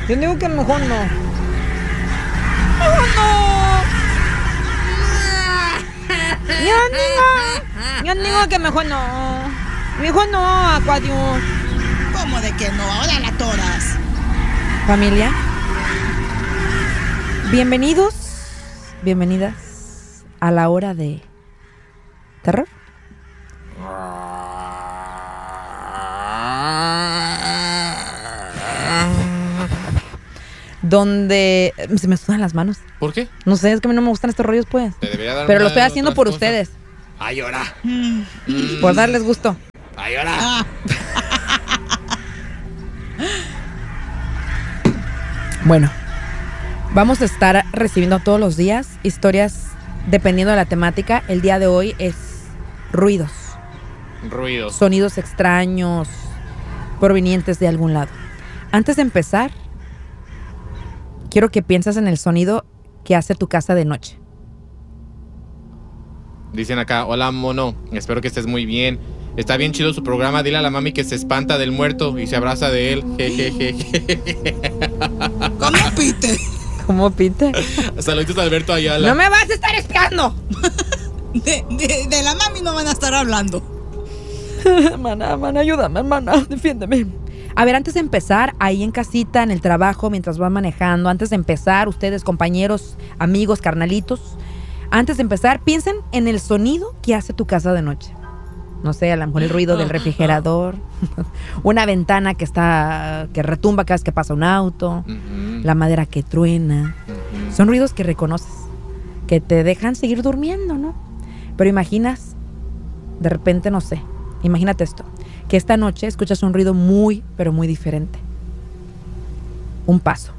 Yo digo que mejor no. ¡Mejor no! Yo digo que mejor no. Mejor no, Acuario. ¿Cómo de que no? Ahora la toras. Familia, bienvenidos, bienvenidas a la hora de terror. Donde se me sudan las manos. ¿Por qué? No sé, es que a mí no me gustan estos rollos, pues. Te debería dar Pero lo una estoy de haciendo otras por cosas. ustedes. ¡Ay, ahora! Por darles gusto. ¡Ay, ahora! Bueno, vamos a estar recibiendo todos los días historias dependiendo de la temática. El día de hoy es ruidos. Ruidos. Sonidos extraños provenientes de algún lado. Antes de empezar, quiero que pienses en el sonido que hace tu casa de noche. Dicen acá, hola mono, espero que estés muy bien. Está bien chido su programa, dile a la mami que se espanta del muerto y se abraza de él. ¿Cómo pite? ¿Cómo pinte? Saluditos a Alberto Ayala. ¡No me vas a estar espiando! De la mami no van a estar hablando. Hermana, ayúdame, hermana, defiéndeme. A ver, antes de empezar, ahí en casita, en el trabajo, mientras van manejando, antes de empezar, ustedes, compañeros, amigos, carnalitos, antes de empezar, piensen en el sonido que hace tu casa de noche. No sé, a lo mejor el ruido del refrigerador, una ventana que retumba cada vez que pasa un auto, la madera que truena. Son ruidos que reconoces, que te dejan seguir durmiendo, ¿no? Pero imaginas, de repente, no sé, imagínate esto, que esta noche escuchas un ruido muy, pero muy diferente. Un paso.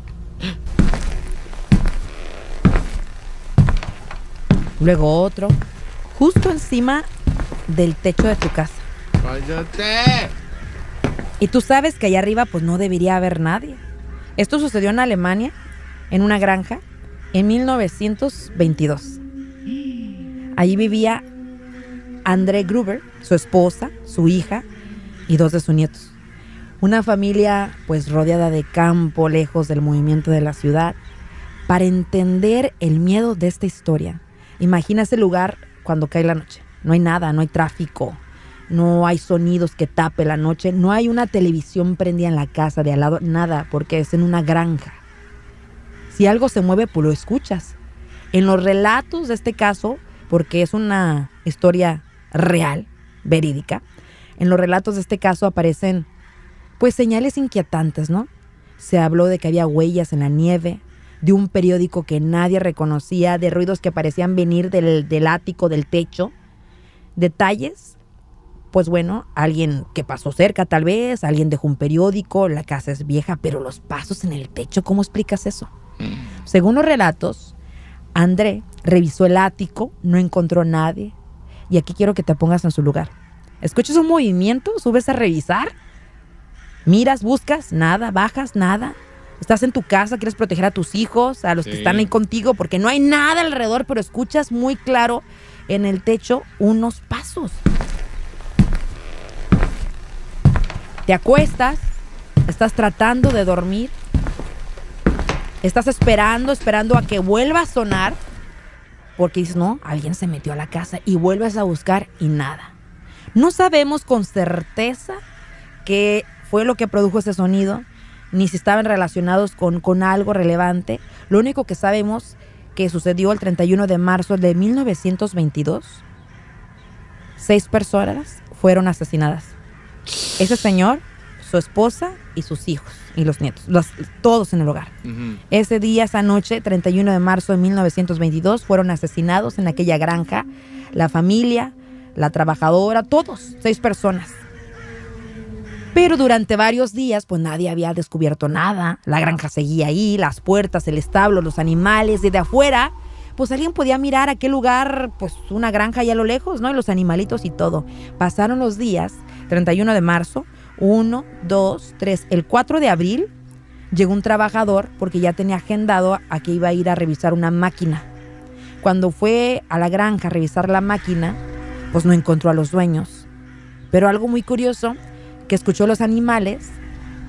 Luego otro, justo encima del techo de tu casa. ¡Cállate! Y tú sabes que allá arriba pues no debería haber nadie. Esto sucedió en Alemania, en una granja, en 1922. Allí vivía André Gruber, su esposa, su hija y 2 de sus nietos. Una familia pues rodeada de campo, lejos del movimiento de la ciudad. Para entender el miedo de esta historia, imagina ese lugar cuando cae la noche. No hay nada, no hay tráfico, no hay sonidos que tape la noche, no hay una televisión prendida en la casa de al lado, nada, porque es en una granja. Si algo se mueve, pues lo escuchas. En los relatos de este caso, porque es una historia real, verídica, en los relatos de este caso aparecen pues señales inquietantes, ¿no? Se habló de que había huellas en la nieve, de un periódico que nadie reconocía, de ruidos que parecían venir del ático, del techo. Detalles, pues bueno, alguien que pasó cerca tal vez, alguien dejó un periódico, la casa es vieja, pero los pasos en el techo, ¿cómo explicas eso? Según los relatos, André revisó el ático, no encontró nadie, y aquí quiero que te pongas en su lugar. ¿Escuchas un movimiento? ¿Subes a revisar? ¿Miras, buscas? Nada, bajas, nada. Estás en tu casa, quieres proteger a tus hijos, a los que están ahí contigo, porque no hay nada alrededor, pero escuchas muy claro en el techo unos pasos. Te acuestas, estás tratando de dormir, estás esperando a que vuelva a sonar, porque dices, no, alguien se metió a la casa, y vuelves a buscar y nada. No sabemos con certeza qué fue lo que produjo ese sonido, ni si estaban relacionados con algo relevante. Lo único que sabemos que sucedió el 31 de marzo de 1922, 6 personas fueron asesinadas. Ese señor, su esposa y sus hijos y los nietos, todos en el hogar. Ese día, esa noche, 31 de marzo de 1922, fueron asesinados en aquella granja, la familia, la trabajadora, todos, 6 personas. Pero durante varios días, pues nadie había descubierto nada. La granja seguía ahí, las puertas, el establo, los animales. Desde afuera, pues alguien podía mirar aquel lugar, pues una granja allá a lo lejos, ¿no? Y los animalitos y todo. Pasaron los días, 31 de marzo, 1, 2, 3. El 4 de abril llegó un trabajador porque ya tenía agendado a que iba a ir a revisar una máquina. Cuando fue a la granja a revisar la máquina, pues no encontró a los dueños. Pero algo muy curioso, que escuchó los animales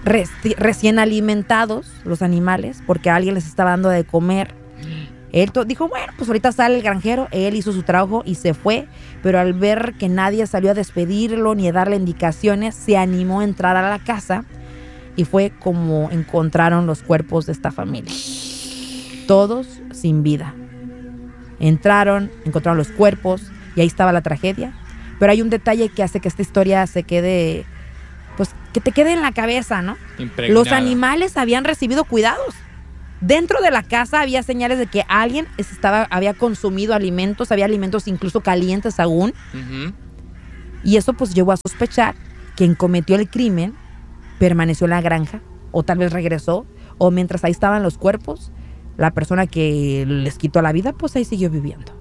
recién alimentados, los animales, porque alguien les estaba dando de comer. Él dijo, bueno, pues ahorita sale el granjero, él hizo su trabajo y se fue, pero al ver que nadie salió a despedirlo ni a darle indicaciones, se animó a entrar a la casa y fue como encontraron los cuerpos de esta familia. Todos sin vida. Entraron, encontraron los cuerpos y ahí estaba la tragedia. Pero hay un detalle que hace que esta historia se quede, pues que te quede en la cabeza, ¿no? Impregnada. Los animales habían recibido cuidados. Dentro de la casa había señales de que alguien había consumido alimentos, había alimentos incluso calientes aún. Ujú. Y eso pues llevó a sospechar que quien cometió el crimen permaneció en la granja, o tal vez regresó, o mientras ahí estaban los cuerpos, la persona que les quitó la vida, pues ahí siguió viviendo.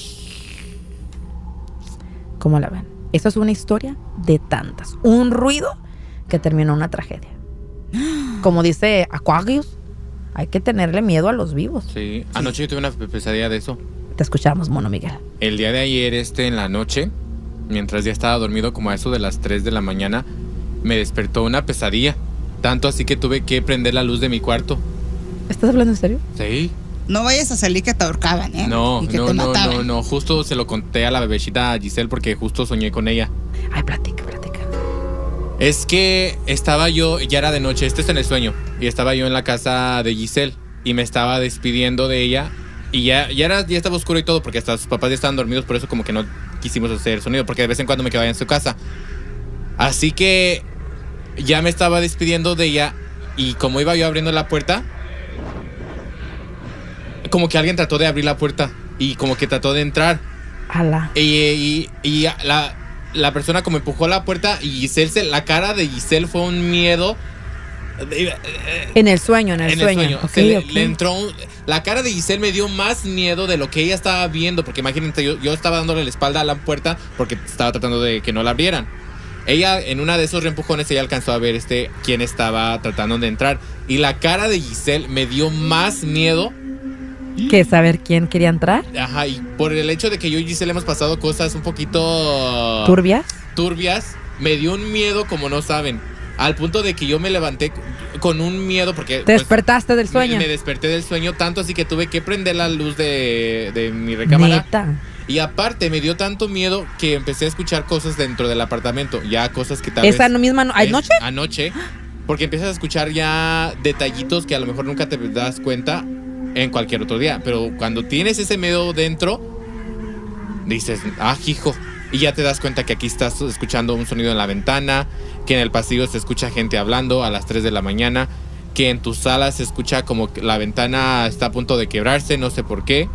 ¿Cómo la ven? Esa es una historia de tantas. Un ruido que terminó en una tragedia. Como dice Aquarius, hay que tenerle miedo a los vivos. Sí, anoche yo tuve una pesadilla de eso. Te escuchamos, Mono Miguel. El día de ayer, en la noche, mientras ya estaba dormido como a eso de las 3 de la mañana, me despertó una pesadilla. Tanto así que tuve que prender la luz de mi cuarto. ¿Estás hablando en serio? Sí. No vayas a salir que te ahorcaban, ¿eh? No, Y que te mataban. no. Justo se lo conté a la bebecita Giselle porque justo soñé con ella. Ay, platica. Es que estaba yo, ya era de noche, este es en el sueño, y estaba yo en la casa de Giselle y me estaba despidiendo de ella y ya estaba oscuro y todo porque hasta sus papás ya estaban dormidos, por eso como que no quisimos hacer sonido porque de vez en cuando me quedaba en su casa. Así que ya me estaba despidiendo de ella y como iba yo abriendo la puerta, como que alguien trató de abrir la puerta y como que trató de entrar. Ala. Y la persona como empujó la puerta y Giselle, la cara de Giselle fue un miedo. En el sueño. Okay. Le entró la cara de Giselle me dio más miedo de lo que ella estaba viendo, porque imagínate, yo estaba dándole la espalda a la puerta porque estaba tratando de que no la abrieran. Ella, en una de esos reempujones, ella alcanzó a ver quién estaba tratando de entrar. Y la cara de Giselle me dio más miedo. ¿Qué? ¿Saber quién quería entrar? Ajá, y por el hecho de que yo y Giselle hemos pasado cosas un poquito... ¿Turbias? Me dio un miedo como no saben. Al punto de que yo me levanté con un miedo porque... ¿Te despertaste del sueño? Me desperté del sueño tanto así que tuve que prender la luz de mi recámara. ¿Neta? Y aparte me dio tanto miedo que empecé a escuchar cosas dentro del apartamento. Ya cosas que tal vez... ¿Esa misma noche? Anoche. Porque empiezas a escuchar ya detallitos que a lo mejor nunca te das cuenta en cualquier otro día. Pero cuando tienes ese miedo dentro, dices, hijo. Y ya te das cuenta que aquí estás escuchando un sonido en la ventana, que en el pasillo se escucha gente hablando a las 3 de la mañana, que en tu sala se escucha como que la ventana está a punto de quebrarse, no sé por qué.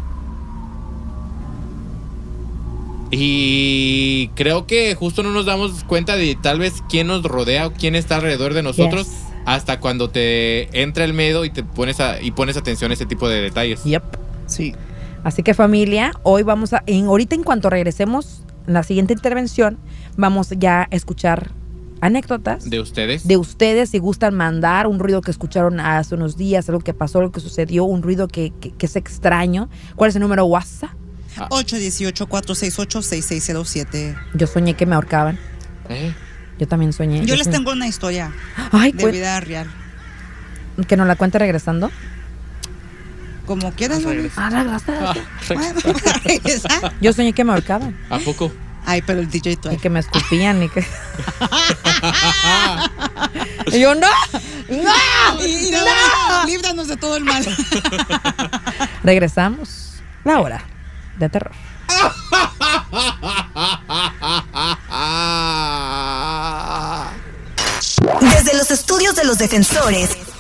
Y creo que justo no nos damos cuenta de tal vez quién nos rodea o quién está alrededor de nosotros, yes, hasta cuando te entra el miedo y te pones atención a ese tipo de detalles. Yep. Sí. Así que, familia, hoy vamos ahorita en cuanto regresemos en la siguiente intervención, vamos ya a escuchar anécdotas de ustedes. Si gustan mandar un ruido que escucharon hace unos días, algo que pasó, algo que sucedió, un ruido que es extraño. ¿Cuál es el número WhatsApp? 818-468-6607. Yo soñé que me ahorcaban. Yo también soñé. Yo les tengo una historia de vida real. ¿Que nos la cuente regresando? Como quieras, regresar. Yo soñé que me ahorcaban. ¿A poco? Ay, pero el DJ tú. Y que me escupían y que... Y yo, ¡no! Líbranos de todo el mal. Regresamos. La hora de terror. Desde los estudios de los defensores,